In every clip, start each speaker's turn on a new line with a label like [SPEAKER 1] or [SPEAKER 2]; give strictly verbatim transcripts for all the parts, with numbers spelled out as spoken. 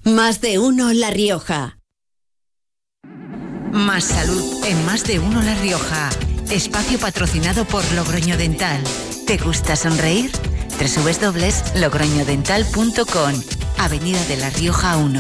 [SPEAKER 1] Más de uno La Rioja.
[SPEAKER 2] Más salud en Más de uno La Rioja. Espacio patrocinado por Logroño Dental. ¿Te gusta sonreír? doble u doble u doble u punto logroño dental punto com. Avenida de La Rioja uno.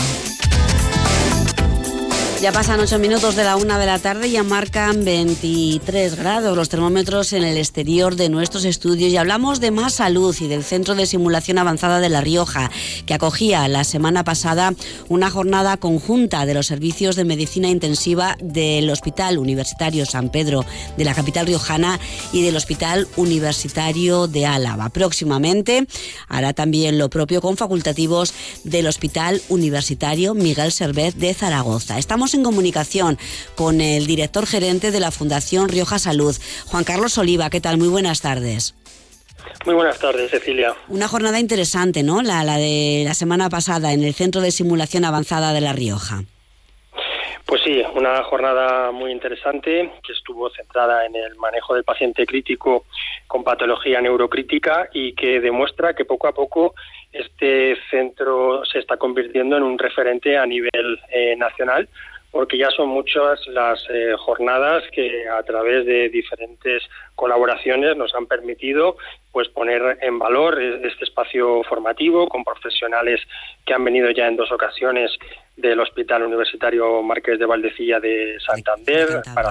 [SPEAKER 3] Ya pasan ocho minutos de la una de la tarde, ya marcan veintitrés grados los termómetros en el exterior de nuestros estudios y hablamos de Más Salud y del Centro de Simulación Avanzada de La Rioja, que acogía la semana pasada una jornada conjunta de los servicios de medicina intensiva del Hospital Universitario San Pedro de la capital riojana y del Hospital Universitario de Álava. Próximamente hará también lo propio con facultativos del Hospital Universitario Miguel Servet de Zaragoza. Estamos en comunicación con el director gerente de la Fundación Rioja Salud, Juan Carlos Oliva. ¿Qué tal? Muy buenas tardes.
[SPEAKER 4] Muy buenas tardes, Cecilia.
[SPEAKER 3] Una jornada interesante, ¿no? La, la de la semana pasada en el Centro de Simulación Avanzada de La Rioja.
[SPEAKER 4] Pues sí, una jornada muy interesante que estuvo centrada en el manejo del paciente crítico con patología neurocrítica y que demuestra que poco a poco este centro se está convirtiendo en un referente a nivel eh, nacional, porque ya son muchas las eh, jornadas que a través de diferentes colaboraciones nos han permitido pues poner en valor este espacio formativo con profesionales que han venido ya en dos ocasiones del Hospital Universitario Marqués de Valdecilla de Santander, para